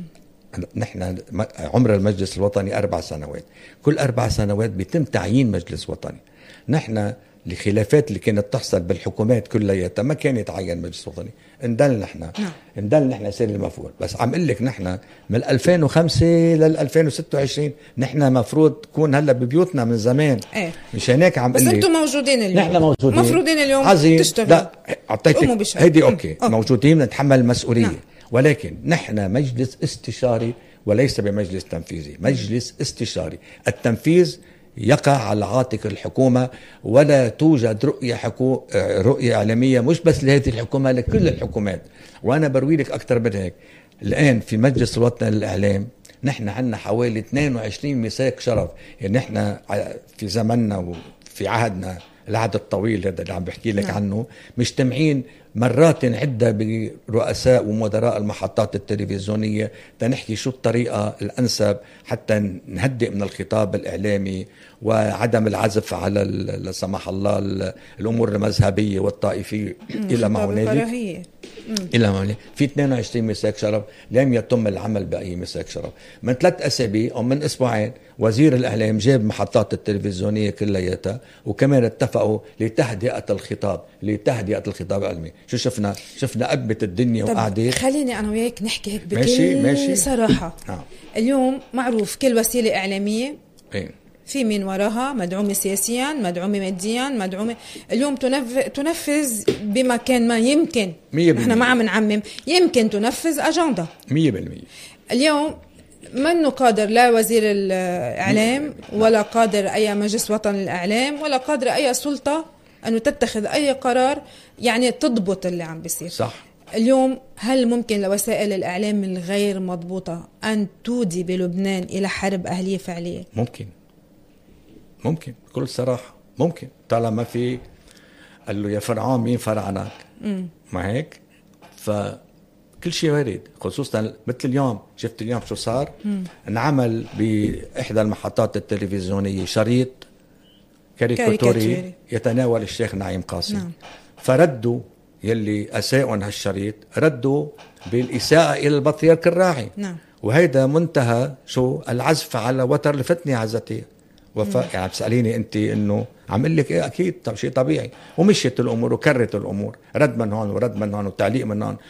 نحن عمر المجلس الوطني أربع سنوات، كل أربع سنوات بيتم تعيين مجلس وطني. نحن الخلافات اللي كانت تحصل بالحكومات كلياتها ما كان يتعين مجلس وطني، اندل نحن نعم. اندل نحن سير المفروض. بس عم اقول لك نحن من ألفين وخمسة لل ألفين وستة وعشرين نحن مفروض تكون هلا ببيوتنا من زمان. ايه. مشان هيك عم بس انتم موجودين اليوم، نحن موجودين مفروضين اليوم عزيز. تشتغلوا. لا اعطيتك هيدي اوكي. أوكي موجودين نتحمل المسؤوليه. نعم. ولكن نحن مجلس استشاري وليس بمجلس تنفيذي، مجلس استشاري. التنفيذ يقع على عاتق الحكومة، ولا توجد رؤية حكو... رؤية إعلامية مش بس لهذه الحكومة، لكل الحكومات. وأنا بروي لك أكثر من هيك. الآن في مجلس الوطني للإعلام نحن عندنا حوالي اثنين وعشرين مساك شرف. يعني نحن في زمننا وفي عهدنا العهد الطويل هذا اللي عم بحكي لك نعم. عنه مجتمعين مرات عدة برؤساء ومدراء المحطات التلفزيونية تنحكي شو الطريقة الأنسب حتى نهدئ من الخطاب الإعلامي وعدم العزف على لا سمح الله الأمور المذهبية والطائفية إلى ما هنالك. إلى ما هنالك في اثنين وعشرين مساك شرف لم يتم العمل بأي مساك شرف. من ثلاث أسابيع أو من أسبوعين وزير الإعلام جاب محطات التلفزيونية كلياتها وكمان اتفقوا لتهدئة الخطاب لتهدئة الخطاب العلمي. شو شفنا؟ شفنا أبت الدنيا وقعدت. خليني أنا وياك نحكي هيك بكل ماشي ماشي. صراحة. نعم. اليوم معروف كل وسيلة إعلامية إيه؟ في من وراها مدعومة سياسيا، مدعومة ماديا، مدعومة اليوم تنفذ, تنفذ بمكان ما يمكن نحن ما عم نعمم يمكن تنفذ أجندة مية بالمية. اليوم منه قادر لا وزير الإعلام ولا قادر أي مجلس وطني للإعلام ولا قادر أي سلطة أنه تتخذ أي قرار يعني تضبط اللي عم بيصير. صح. اليوم هل ممكن لوسائل الإعلام الغير مضبوطة أن تودي بلبنان إلى حرب أهلية فعلية؟ ممكن ممكن بكل صراحة ممكن. طالما في قال له يا فرعون مين فرعنك ما هيك، فكل شيء وارد. خصوصا مثل اليوم شفت اليوم شو صار. مم. انعمل بإحدى المحطات التلفزيونية شريط كاريكاتوري يتناول الشيخ نعيم قاسم. نعم. فردوا يلي أساءوا هالشريط ردوا بالإساءة إلى البطريرك الراعي. نعم. وهيدا منتهى شو العزف على وتر الفتنة عزتي وفاء. يعني بسأليني أنت إنه عمل لك إيه؟ أكيد طب شيء طبيعي. ومشيت الأمور وكرت الأمور، رد من هون ورد من هون وتعليق من هون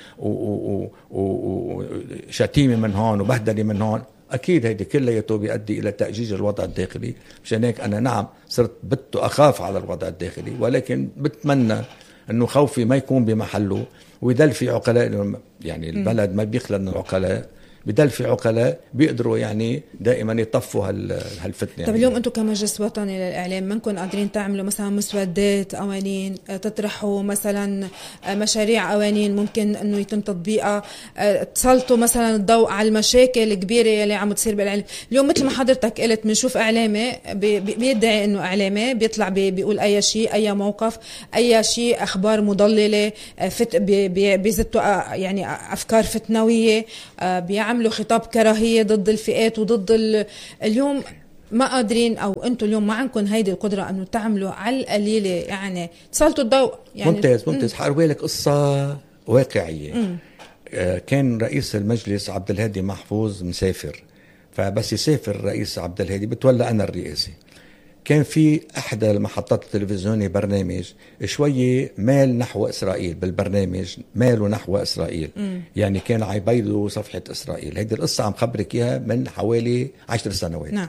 وشتيمة من هون وبهدلة من هون. أكيد هيدي كلياته بيؤدي إلى تأجيج الوضع الداخلي. مشان هيك أنا نعم صرت بت أخاف على الوضع الداخلي، ولكن بتمنى إنه خوفي ما يكون بمحله ويدل في عقلاء. يعني البلد ما بيخلى من العقلاء، بدل في عقلاء بيقدروا يعني دائما يطفوا هالفتنة. طب يعني اليوم أنتم كمجلس وطني للإعلام منكم قادرين تعملوا مثلا مسودات قوانين، تطرحوا مثلا مشاريع قوانين ممكن أنه يتم تطبيقها، تسلطوا مثلا الضوء على المشاكل الكبيرة اللي عم تصير بالإعلام؟ اليوم مثل ما حضرتك قلت بنشوف إعلامي بيدعي أنه إعلامي بيطلع بيقول أي شيء، أي موقف، أي شيء، أخبار مضللة، فت بيزتوا يعني أفكار فتنوية، بيعملوا خطاب كراهية ضد الفئات وضد ال... اليوم ما قادرين، أو أنتوا اليوم ما عندكم هيدي القدرة أنه تعملوا على القليلة يعني تسلطوا الضوء يعني. ممتاز ممتاز. حأروي لك قصة واقعية. م. كان رئيس المجلس عبد الهادي محفوظ مسافر، فبس يسافر رئيس عبد الهادي بتولى أنا الرئاسة. كان في أحدى المحطات التلفزيونية برنامج شوية مال نحو إسرائيل، بالبرنامج ماله نحو إسرائيل. م. يعني كان عيبيضوا صفحة إسرائيل. هذه القصة عم خبرك إياها من حوالي عشر سنوات. نعم.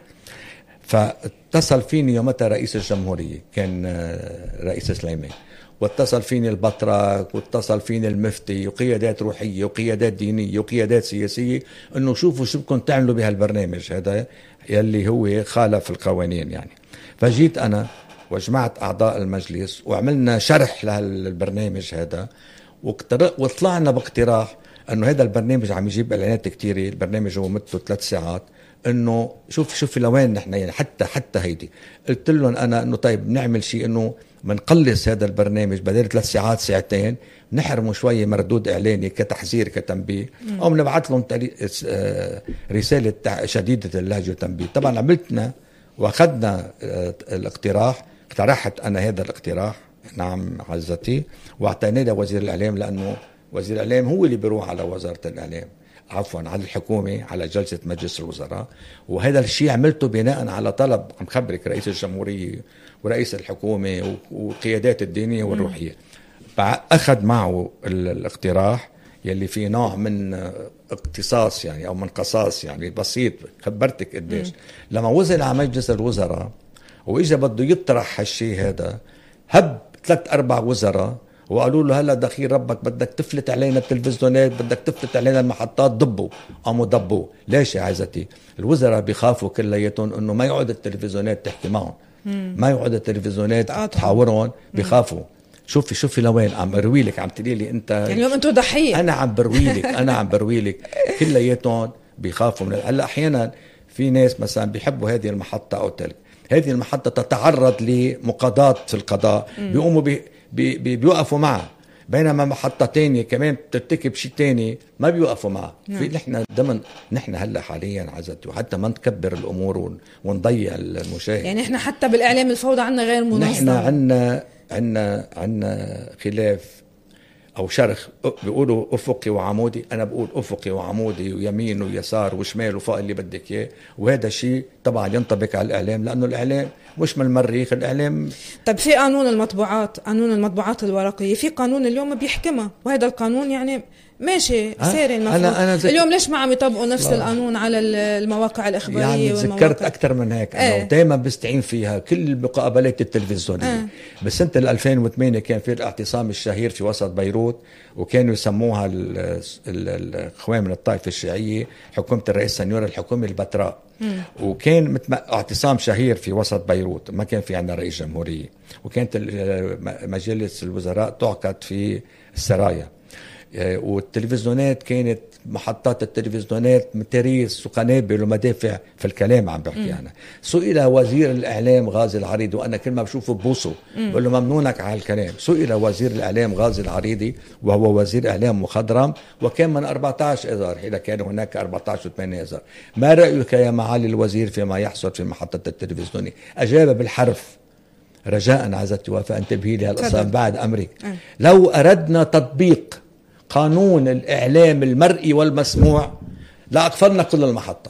فاتصل فيني يومتها رئيس الجمهورية، كان رئيس سليمان، واتصل فيني البطرك، واتصل فيني المفتي، وقيادات روحية وقيادات دينية وقيادات سياسية، انه شوفوا شو بدكم تعملوا بهالبرنامج هذا يلي هو خالف القوانين يعني. فجيت انا وجمعت اعضاء المجلس وعملنا شرح لهالبرنامج هذا، وطلعنا باقتراح انه هذا البرنامج عم يجيب اعلانات كتيرة، البرنامج هو مدته ثلاث ساعات، انه شوف شوف لوين نحن يعني حتى حتى هيدي. قلت لهم انا انه طيب نعمل شيء انه منقلص هذا البرنامج بدل ثلاث ساعات ساعتين، نحرمه شوية مردود اعلاني كتحذير كتنبيه، او بنبعث لهم رسالة شديدة اللهجة وتنبيه. طبعا عملتنا واخذنا الاقتراح، اقترحت انا هذا الاقتراح، نعم عزتي، واعطيناه لوزير الاعلام، لانه وزير الاعلام هو اللي بيروح على وزارة الاعلام، عفوا على الحكومة، على جلسة مجلس الوزراء. وهذا الشيء عملته بناء على طلب عم خبرك رئيس الجمهورية ورئيس الحكومة وقيادات الدينية والروحية. فأخذ معه الاقتراح يلي فيه نوع من اقتصاص يعني أو من قصاص يعني بسيط، خبرتك قديش. لما وصل على مجلس الوزراء وإجا بده يطرح هالشيء هذا، هب ثلاث أربع وزراء وقالوا له هلا دخيل ربك بدك تفلت علينا التلفزيونات، بدك تفلت علينا المحطات، ضبوا. قاموا ضبوا. ليش يا عزتي؟ الوزراء بيخافوا كلياتهم انه ما يقعد التلفزيونات تحكي معهم، ما يقعد التلفزيونات تحاورهم، بيخافوا. شوفي شوفي لوين عم بروي لك، عم تقولي لي انت يعني اليوم انتوا ضحيه. انا عم بروي لك انا عم بروي لك كلياتهم بيخافوا من هلا. احيانا في ناس مثلا بيحبوا هذه المحطه او تلك، هذه المحطه تتعرض لمقاضاه في القضاء، بيقوموا بي بي بي بيوقفوا معه، بينما محطة تانية كمان بترتكب شيء تاني ما بيوقفوا معه. في نحن ضمن نحن هلا حاليا عزت، وحتى ما نكبر الامور ونضيع المشاهد. يعني احنا حتى بالاعلام الفوضى عنا غير منظم. نحن عنا عنا عنا خلاف او شرخ، بيقولوا افقي وعمودي، انا بقول افقي وعمودي ويمين ويسار وشمال وفوق اللي بدك اياه. وهذا شيء طبعا ينطبق على الاعلام، لانه الاعلام مش من المريخ، الاعلام. طب في قانون المطبوعات، قانون المطبوعات الورقيه، في قانون اليوم بيحكمها، وهذا القانون يعني ماشي ساري المفروض. أنا أنا اليوم ليش ما عم يطبقوا نفس الله. القانون على المواقع الإخبارية يعني والمواقع؟ ذكرت أكثر من هيك أنا، ايه. ودائما بستعين فيها كل المقابلات التلفزيونية. ايه. بسنة ألفين وثمانية كان في الاعتصام الشهير في وسط بيروت، وكانوا يسموها الإخوان من الطائفة الشيعية حكومة الرئيس سنيور، الحكومة البتراء. مم. وكان اعتصام شهير في وسط بيروت، ما كان في عندنا رئيس جمهورية، وكانت مجلس الوزراء تعقد في السرايا، والتلفزيونات كانت محطات التلفزيونات متاريس وقنابل ومدافع في الكلام عم بحكي أنا. سئل وزير الإعلام غازي العريضي، وأنا كل ما بشوفه ببوسه بقول له ممنونك على الكلام. سئل وزير الإعلام غازي العريضي وهو وزير إعلام مخضرم، وكان من أربعة عشر إذار، إذا كان هناك أربعة عشر وثمانية إذار. ما رأيك يا معالي الوزير فيما يحصل في محطة التلفزيونية؟ أجاب بالحرف، رجاء عزتي وفاء انتبهي لي هالقصة بعد أمرك. أه. لو أردنا تطبيق قانون الإعلام المرئي والمسموع لا أقفلنا كل المحطات.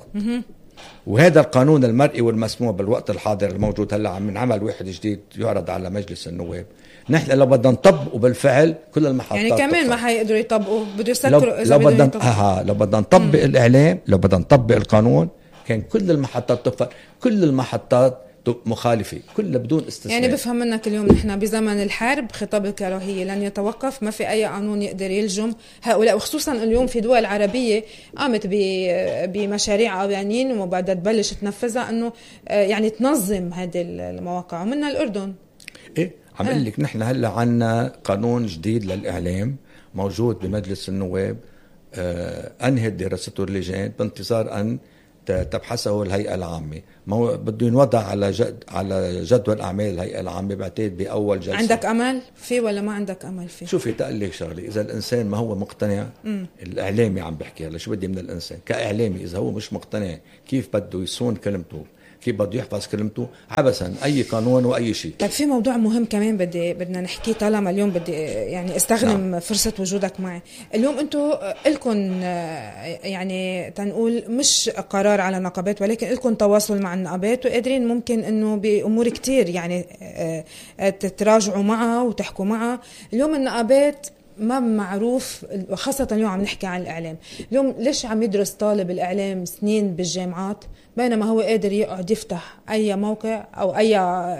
وهذا القانون المرئي والمسموع بالوقت الحاضر الموجود هلا عم نعمل واحد جديد يعرض على مجلس النواب. نحن لو بدنا نطبقه بالفعل كل المحطات يعني كمان تطبق. ما حيقدروا يطبقوا، بده يسكروا إذا بدنا ها لو بدنا نطبق الإعلام، لو بدنا نطبق القانون كان كل المحطات تقفل. كل المحطات مخالفة كلها بدون استثناء. يعني بفهم منك اليوم نحن بزمن الحرب خطاب الكراهية لن يتوقف، ما في أي قانون يقدر يلجم هؤلاء، وخصوصا اليوم في دول عربية قامت بمشاريع قوانين وبعدها تبلش تنفذها أنه يعني تنظم هذه المواقع، ومنها الأردن. إيه عم أقول لك نحن هلا عنا قانون جديد للإعلام موجود بمجلس النواب، آه أنهت دراسته اللجان بانتظار أن تبحثه الهيئة العامة. ما بده ينوضع على جد على جدول أعمال الهيئة العامة بعتقد بأول جلسة. عندك أمل فيه ولا ما عندك أمل فيه؟ شوفي تقلك شغلي، إذا الإنسان ما هو مقتنع م. الإعلامي عم بحكي هلا شو بدي من الإنسان كإعلامي، إذا هو مش مقتنع كيف بده يصون كلمته، كيف بده يحفظ كلمته، عبثا أي قانون وأي شيء. طيب في موضوع مهم كمان بدي بدنا نحكيه طالما اليوم بدي يعني استخدم نعم. فرصة وجودك معي اليوم. انتوا لكم يعني تنقول مش قرار على نقابات ولكن لكم تواصل مع النقابات وقادرين ممكن انه بأمور كتير يعني تتراجعوا معها وتحكوا معها. اليوم النقابات ما معروف، وخاصة اليوم عم نحكي عن الإعلام. اليوم ليش عم يدرس طالب الإعلام سنين بالجامعات بينما هو قادر يقعد يفتح أي موقع أو أي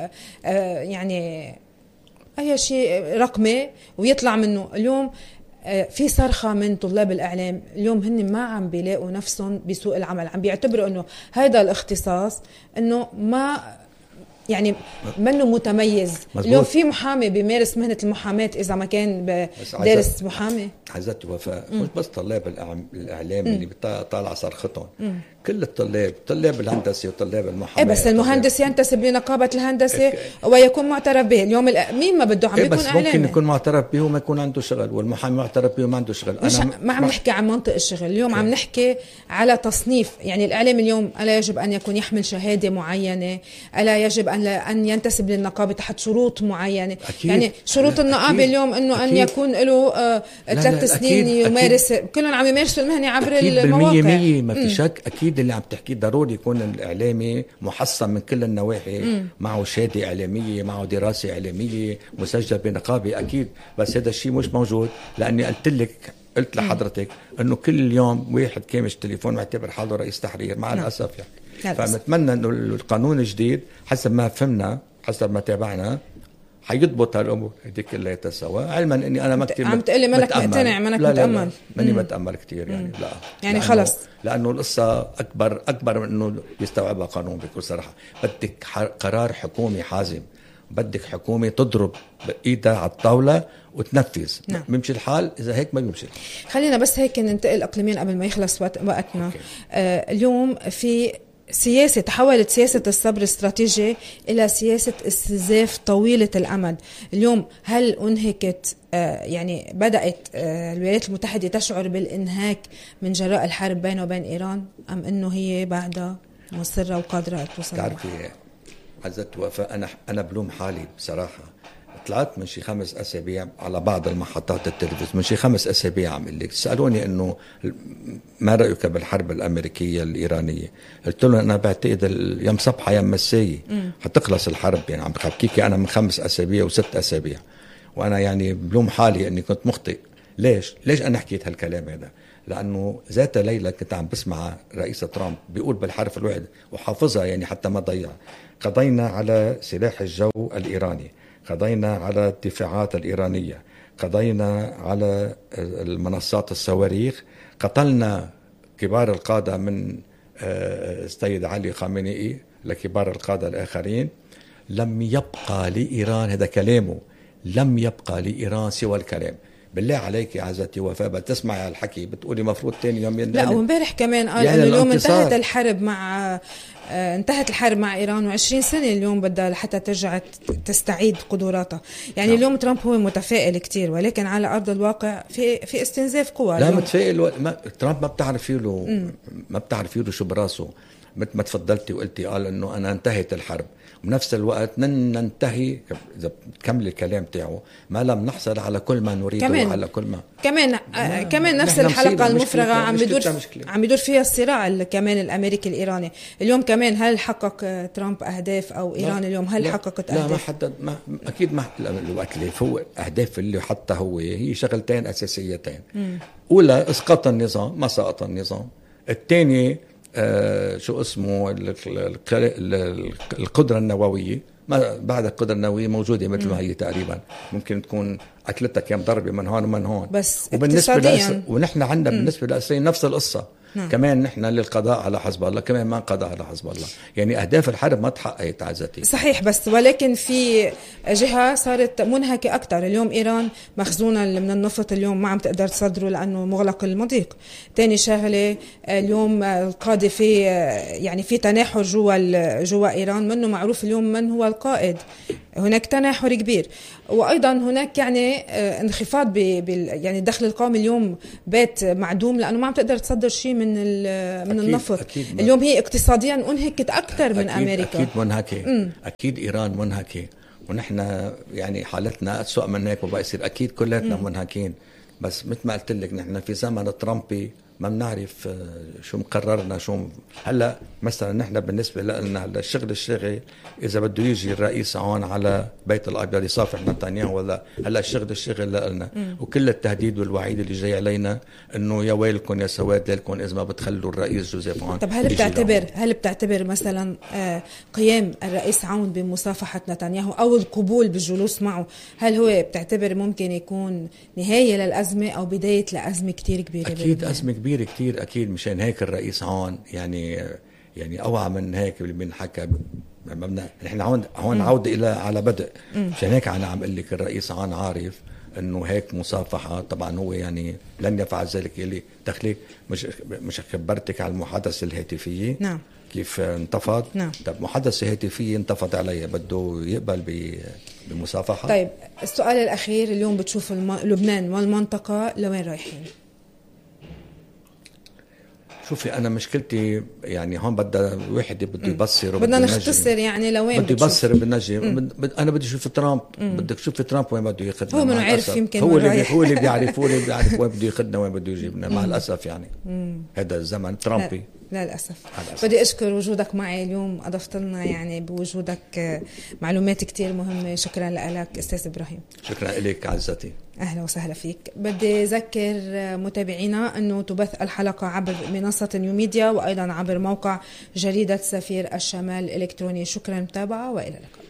يعني أي شيء رقمي ويطلع منه؟ اليوم في صرخة من طلاب الإعلام اليوم هن ما عم بيلاقوا نفسهم بسوق العمل، عم بيعتبروا أنه هذا الاختصاص أنه ما يعني منه متميز. مزبوط. اليوم في محامي بيمارس مهنة المحاماة إذا ما كان دارس محامي. عزت وفاء مش بس طلاب الإعلام اللي بيطالع صرختهم، كل الطلاب، طلاب الهندسة وطلاب المحاماة. إيه بس المهندس ينتسب لنقابة الهندسة ويكون معترف به. اليوم مين ما بده عم إيه بيكون بس إعلامي. ممكن يكون معترف به وما يكون عنده شغل، والمحامي معترف به وما عنده شغل. مش أنا ما عم نحكي عن منطق الشغل اليوم، عم نحكي على تصنيف. يعني الإعلام اليوم ألا يجب أن يكون يحمل شهادة معينة، ألا يجب أن أن ينتسب للنقابة تحت شروط معينة. أكيد. يعني شروط النقابة اليوم إنه أن يكون له آه ثلاث سنين يمارس، كلهم عم يمارسوا المهنة عبر المواقع. بالمية ما في شك. أكيد اللي عم تحكيه ضروري يكون الإعلامي محصن من كل النواحي، مم. معه شهادة إعلامية، معه دراسة إعلامية، مسجل بنقابة أكيد. بس هذا الشيء مش موجود، لأني قلت لك قلت لحضرتك إنه كل يوم واحد كامش تليفون معتبر حاله رئيس تحرير مع الأسف يعني. فنتمنى إنه القانون الجديد حسب ما فهمنا حسب ما تابعنا حيضبط هالامور هذه كلها تسوى، علما اني انا ما كثير عم تقلي منك مقتنع منك متامل. ماني متامل كثير يعني. لا يعني خلص لانه القصه اكبر اكبر من انه يستوعبها قانون. بكل صراحه بدك قرار حكومي حازم، بدك حكومه تضرب بايدها على الطاوله وتنفذ. نعم. بيمشي الحال، اذا هيك ما بيمشي. خلينا بس هيك ننتقل اقليميا قبل ما يخلص وقتنا. آه اليوم في سياسة تحولت سياسة الصبر الاستراتيجي إلى سياسة استنزاف طويلة الأمد. اليوم هل أنهكت آه يعني بدأت آه الولايات المتحدة تشعر بالإنهاك من جراء الحرب بينه وبين إيران، أم أنه هي بعدها مصرة وقادرة توصل؟ تعرفي عزت وفاء، أنا أنا بلوم حالي بصراحة. طلعت من شي خمس أسابيع على بعض المحطات التلفزيون، من شي خمس أسابيع عم اللي سألوني إنه ما رأيك بالحرب الأمريكية الإيرانية. قلت لهم أنا بعتقد يوم صبحة يوم مساية حتخلص الحرب. يعني عم بحكيكي أنا من خمس أسابيع وست أسابيع، وأنا يعني بلوم حالي إني كنت مخطئ. ليش؟ ليش أنا حكيت هالكلام هذا؟ لأنه ذات ليلة كنت عم بسمع رئيس ترامب بيقول بالحرف الواحد وحافظها يعني حتى ما ضيع: قضينا على سلاح الجو الإيراني، قضينا على الدفاعات الإيرانية، قضينا على المنصات الصواريخ، قتلنا كبار القادة من السيد علي خامنئي لكبار القادة الآخرين. لم يبقى لإيران، هذا كلامه، لم يبقى لإيران سوى الكلام. بالله عليك يا عزتي وفاء بتسمعي هالحكي بتقولي مفروض تاني يوم يندل. لا ومبارح كمان قال يعني اليوم انتهت الحرب مع آه انتهت الحرب مع إيران وعشرين سنة اليوم بدها لحتى ترجع تستعيد قدراتها. يعني نعم. اليوم ترامب هو متفائل كتير، ولكن على أرض الواقع في في استنزاف قوى. لا متفائل و... ما... ترامب ما بتعرف له ما بتعرف له شو براسه. مثل ما تفضلتي وقلتي قال انه انا انتهت الحرب، وبنفس الوقت ننتهي اذا بتكمل الكلام تاعه ما لم نحصل على كل ما نريده وعلى كل ما كمان آه كمان نفس الحلقه المفرغه عم بيدور عم بيدور فيها الصراع كمان الامريكي الايراني. اليوم كمان هل حقق ترامب اهداف او ايران اليوم هل لا حققت اهداف؟ لا ما حدد ما اكيد ما الوقت اللي فوق اهداف اللي حتى هو هي شغلتين اساسيتين. م. اولى اسقاط النظام، ما سقط النظام. الثاني آه شو اسمه القدرة النووية، ما بعد القدرة النووية موجودة مثل ما هي تقريبا، ممكن تكون أكلتها كم ضربة من هون ومن هون. بس وبالنسبة لأس... ونحن عندنا بالنسبة لإسرائيل نفس القصة. نعم. كمان نحن للقضاء على حزب الله، كمان ما انقضى على حزب الله، يعني أهداف الحرب ما تحققت عزتي. صحيح، بس ولكن في جهة صارت منهكة أكتر. اليوم إيران مخزونة من النفط اليوم ما عم تقدر تصدره لأنه مغلق المضيق. تاني شغلة، اليوم القادة في يعني في تناحر جوا جوا إيران، منه معروف اليوم من هو القائد، هناك تناحر كبير. وأيضا هناك يعني انخفاض بال يعني الدخل القومي اليوم بات معدوم، لأنه ما عم تقدر تصدر شيء من من أكيد النفط. أكيد اليوم هي اقتصاديا انهكت أكثر من أكيد أمريكا. أكيد منهكة. م. أكيد إيران منهكة، ونحن يعني حالتنا أسوأ من هيك وبقى يصير أكيد كلاتنا منهكين. بس مثل ما قلت لك نحن في زمن ترامبي ما بنعرف شو مقررنا. شو هلا مثلا نحن بالنسبه لنا هلا الشغل الشغل اذا بده يجي الرئيس هون على بيت الابيض يصافح نتنياهو ولا هلا الشغل الشغل لنا، وكل التهديد والوعيد اللي جاي علينا انه يا ويلكم يا سواد لكم اذا ما بتخلوا الرئيس جوزيف عون. طب هل بتعتبر هل بتعتبر مثلا قيام الرئيس عون بمصافحه نتنياهو او القبول بالجلوس معه، هل هو بتعتبر ممكن يكون نهايه للازمه او بدايه لازمه كتير كبيره؟ اكيد ازمه كبيرة كتير أكيد. مشان هيك الرئيس عون يعني يعني أوعى من هيك اللي بنحكى. نحن هون هون عودة إلى على بدء. مشان هيك أنا عم أقول لك الرئيس عون عارف إنه هيك مصافحة. طبعا هو يعني لن يفعل ذلك. اللي دخلي مش مش خبرتك على المحادثة الهاتفية. نعم. كيف انتفض. نعم. طب محادثة هاتفية انتفض عليه، بده يقبل بمصافحة. طيب السؤال الأخير، اليوم بتشوف الم... لبنان والمنطقة لوين رايحين؟ شوفي أنا مشكلتي يعني هون بدأ واحد بده يبصر، بدنا نختصر يعني لوين بده يبصر بنجي. أنا بدي أشوف ترامب. بدك تشوف ترامب وين بده ياخذنا. هو منو عارف، يمكن هو اللي هو اللي بيعرف هو اللي بيعرف وين بده ياخذنا وين بده يجيبنا. مع الأسف يعني مم. هذا الزمن ترامبي. لا للأسف. بدي أشكر وجودك معي اليوم، أضفت لنا يعني بوجودك معلومات كتير مهمة. شكرا لك أستاذ إبراهيم. شكرا لك عزتي. أهلا وسهلا فيك. بدي أذكر متابعينا أنه تبث الحلقة عبر منصة نيوميديا وأيضا عبر موقع جريدة سفير الشمال الإلكتروني. شكرا متابعة وإلى اللقاء.